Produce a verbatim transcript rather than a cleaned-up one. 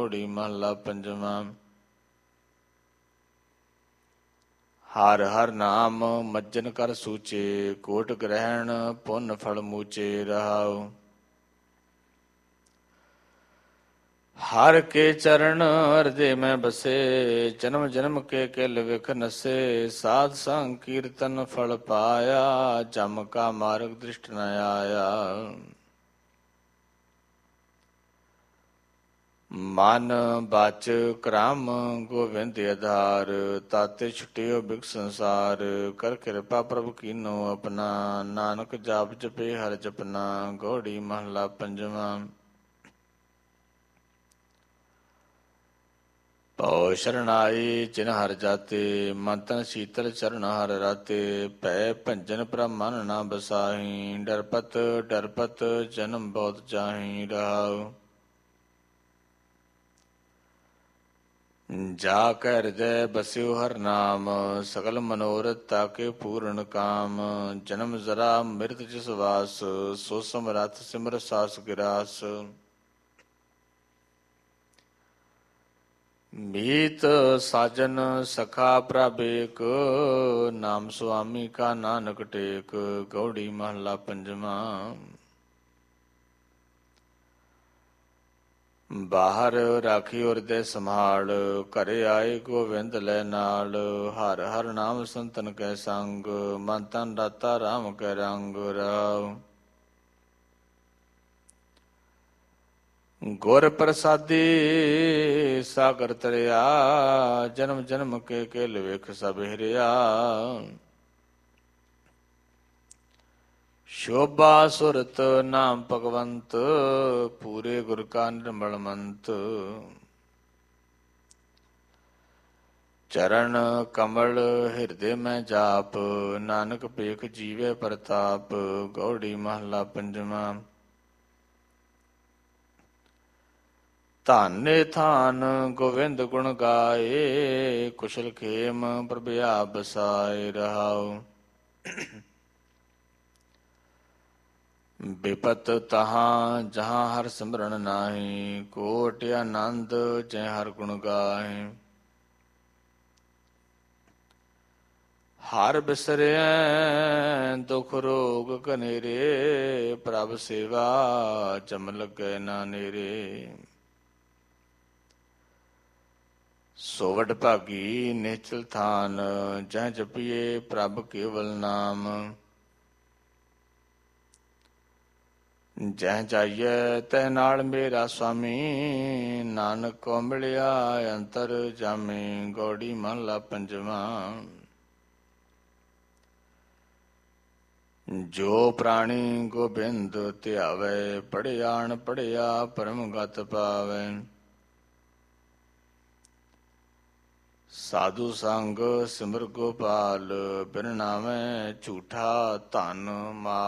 ਗੌੜੀ ਮਹੱਲਾ ਪੰਜਵਾਂ। ਹਰ ਹਰ ਨਾਮ ਮੱਜਨ ਕਰ ਸੂਚੇ, ਕੋਟ ਗ੍ਰਹਿਣ ਪੁੰਨ ਫਲ ਮੂਚੇ ਰਹਾਉ। ਹਰ ਕੇ ਚਰਨ ਹਿਰਦੇ ਮੈਂ ਬਸੇ, ਜਨਮ ਜਨਮ ਕੇ ਕਿਲ ਵਿਖ ਨਸੇ। ਸਾਧ ਸੰਗ ਕੀਰਤਨ ਫਲ ਪਾਇਆ, ਜਮ ਕਾ ਮਾਰਗ ਦ੍ਰਿਸ਼ਟ ਨ ਆਇਆ। ਮਨ ਬਚ ਕਰਮ ਗੋਬਿੰਦ ਆਧਾਰ, ਤਾਤੇ ਛੁਟਿਓ ਬਿਕ ਸੰਸਾਰ। ਕਰ ਕਿਰਪਾ ਪ੍ਰਭ ਕੀਨੋ ਆਪਣਾ, ਨਾਨਕ ਜਾਪ ਜਪੇ ਹਰ ਜਪਨਾ। ਗੌੜੀ ਮਹੱਲਾ ਪੰਜਵਾਂ। ਭਉ ਸ਼ਰਨਾਈ ਜਿਨ ਹਰ ਜਾਤੇ, ਮਨ ਤਨ ਸੀਤਲ ਚਰਨ ਹਰ ਰਾਤੇ। ਭੈ ਭੰਜਨ ਪ੍ਰਭ ਮਨ ਨਾ ਬਸਾਹੀ, ਡਰਪਤ ਡਰਪਤ ਜਨਮ ਬਹੁਤ ਜਾਹੀ ਰਹਾਉ। ਜਾ ਕੈ ਹਿਰਦੈ ਬਸਿਓ ਹਰ ਨਾਮ, ਸਕਲ ਮਨੋਰਥ ਤਾਕੇ ਪੂਰਨ ਕਾਮ। ਜਨਮ ਜਰਾ ਮਿਰਤ ਜਿਸ ਵਾਸ, ਸੋ ਸਮਰੱਥ ਸਿਮਰ ਸਾਸ ਗਿਰਾਸ। ਮੀਤ ਸਾਜਨ ਸਖਾ ਪ੍ਰਭ ਏਕ, ਨਾਮ ਸੁਆਮੀ ਕਾ ਨਾਨਕ ਟੇਕ। ਗੌੜੀ ਮਹੱਲਾ ਪੰਜਵਾਂ। ਬਾਹਰ ਰਾਖਿਓ ਹਿਰਦੈ ਸੰਭਾਲ, ਘਰੇ ਆਏ ਗੋਬਿੰਦ ਲੈ ਨਾਲ। ਹਰ ਹਰ ਨਾਮ ਸੰਤਨ ਕੈ ਸੰਗ, ਮਨ ਤਨ ਰਾਤਾ ਰਾਮ ਕੈ ਰੰਗ ਰਾਉ। ਗੁਰ ਪ੍ਰਸਾਦੀ ਸਾਗਰ ਤਰਿਆ, ਜਨਮ ਜਨਮ ਕੇ ਕਿਲ ਵਿਖ ਸਭ ਹਿਰਿਆ। ਸ਼ੋਭਾ ਸੁਰਤ ਨਾਮ ਭਗਵੰਤ, ਪੂਰੇ ਗੁਰ ਕਾ ਨਿਰਮਲ ਮੰਤ। ਚਰਨ ਕਮਲ ਹਿਰਦੇ ਮੈਂ ਜਾਪ, ਨਾਨਕ ਭੇਖ ਜੀਵੇ ਪ੍ਰਤਾਪ। ਗੌੜੀ ਮਹੱਲਾ ਪੰਜਵਾਂ। ਧਾਨੇ ਥਾਨ ਗੋਵਿੰਦ ਗੁਣ ਗਾਏ, ਕੁਸ਼ਲ ਖੇਮ ਪ੍ਰਭ ਆਪ ਬਸਾਏ ਰਹਾਉ। ਬਿਪਤ ਤਹਾਂ ਜਹਾਂ ਹਰ ਸਿਮਰਨ ਨਾਹੀ, ਕੋਟਿ ਆਨੰਦ ਜੈ ਹਰ ਗੁਣ ਗਾਹੇ। ਹਰ ਬਿਸਰੈ ਦੁਖ ਰੋਗ ਘਨੇਰੇ, ਪ੍ਰਭ ਸੇਵਾ ਜਮ ਲੱਗੈ ਨਾ ਨੇਰੇ। ਸੋਵਡ ਭਾਗੀ ਨਿਹਚਲ ਥਾਨ, ਜਹ ਜਪੀਏ ਪ੍ਰਭ ਕੇਵਲ ਨਾਮ। ਜਹ ਜਾਈਐ ਤਹ ਨਾਲ ਮੇਰਾ ਸੁਆਮੀ, ਨਾਨਕ ਕੋ ਮਿਲਿਆ ਅੰਤਰ ਜਾਮੀ। ਗੌੜੀ ਮਹੱਲਾ ਪੰਜਵਾਂ। ਜੋ ਪ੍ਰਾਣੀ ਗੋਬਿੰਦ ਧਿਆਵੈ, ਪੜ੍ਹਿਆ ਅਣ ਪੜ੍ਹਿਆ ਪਰਮ ਗਤ ਪਾਵੈ। ਸਾਧੂ ਸੰਗ ਸਿਮਰ ਗੋਪਾਲ, ਬਿਨ ਨਾਵੈ ਝੂਠਾ ਧਨ ਮਾਲ।